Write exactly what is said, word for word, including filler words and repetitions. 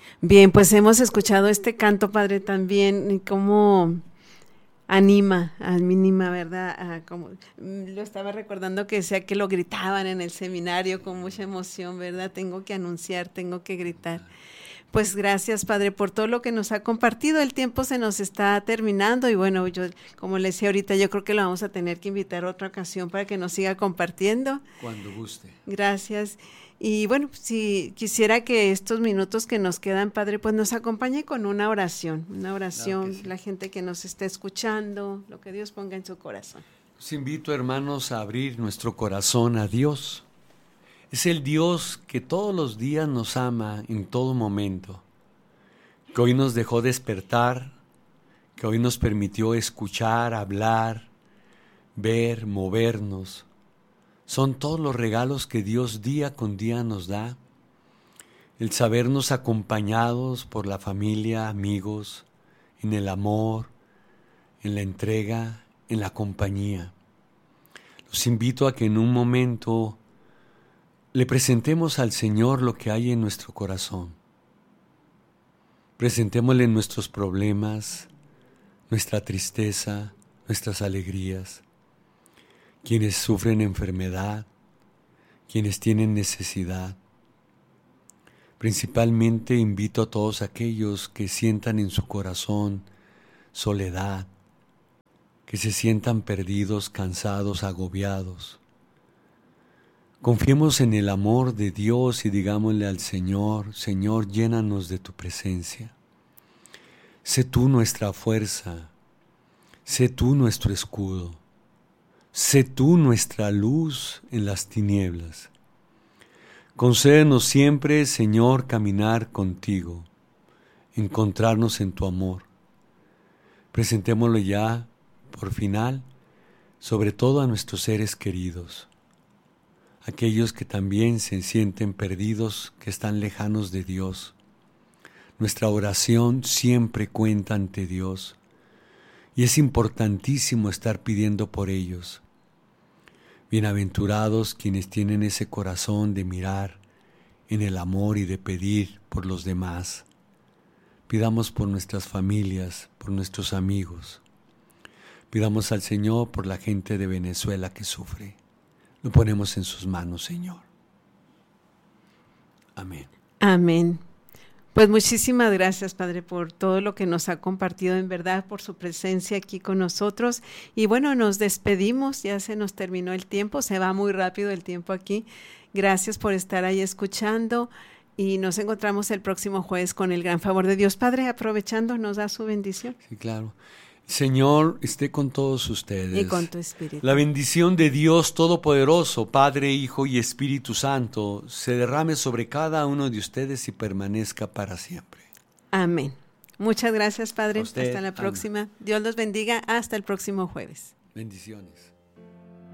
Bien, pues hemos escuchado este canto, Padre, también, y cómo anima, anima, ¿verdad? A como, lo estaba recordando que decía que lo gritaban en el seminario con mucha emoción, ¿verdad? Tengo que anunciar, tengo que gritar. Pues gracias, Padre, por todo lo que nos ha compartido. El tiempo se nos está terminando y bueno, yo, como le decía ahorita, yo creo que lo vamos a tener que invitar a otra ocasión para que nos siga compartiendo. Cuando guste. Gracias. Y bueno, si quisiera que estos minutos que nos quedan, Padre, pues nos acompañe con una oración, una oración, Claro que sí. la gente que nos esté escuchando, lo que Dios ponga en su corazón. Los invito, hermanos, a abrir nuestro corazón a Dios. Es el Dios que todos los días nos ama en todo momento, que hoy nos dejó despertar, que hoy nos permitió escuchar, hablar, ver, movernos. Son todos los regalos que Dios día con día nos da. El sabernos acompañados por la familia, amigos, en el amor, en la entrega, en la compañía. Los invito a que en un momento le presentemos al Señor lo que hay en nuestro corazón. Presentémosle nuestros problemas, nuestra tristeza, nuestras alegrías. Quienes sufren enfermedad, quienes tienen necesidad. Principalmente invito a todos aquellos que sientan en su corazón soledad, que se sientan perdidos, cansados, agobiados. Confiemos en el amor de Dios y digámosle al Señor: Señor, llénanos de tu presencia. Sé tú nuestra fuerza, sé tú nuestro escudo. Sé tú nuestra luz en las tinieblas. Concédenos siempre, Señor, caminar contigo, encontrarnos en tu amor. Presentémoslo ya, por final, sobre todo a nuestros seres queridos, aquellos que también se sienten perdidos, que están lejanos de Dios. Nuestra oración siempre cuenta ante Dios. Y es importantísimo estar pidiendo por ellos. Bienaventurados quienes tienen ese corazón de mirar en el amor y de pedir por los demás. Pidamos por nuestras familias, por nuestros amigos. Pidamos al Señor por la gente de Venezuela que sufre. Lo ponemos en sus manos, Señor. Amén. Amén. Pues muchísimas gracias, Padre, por todo lo que nos ha compartido, en verdad, por su presencia aquí con nosotros. Y bueno, nos despedimos, ya se nos terminó el tiempo, se va muy rápido el tiempo aquí. Gracias por estar ahí escuchando y nos encontramos el próximo jueves con el gran favor de Dios. Padre, aprovechando, nos da su bendición. Sí, claro. Señor, esté con todos ustedes. Y con tu espíritu. La bendición de Dios Todopoderoso, Padre, Hijo y Espíritu Santo, se derrame sobre cada uno de ustedes y permanezca para siempre. Amén. Muchas gracias, Padre. A usted, hasta la próxima. Ana. Dios los bendiga. Hasta el próximo jueves. Bendiciones.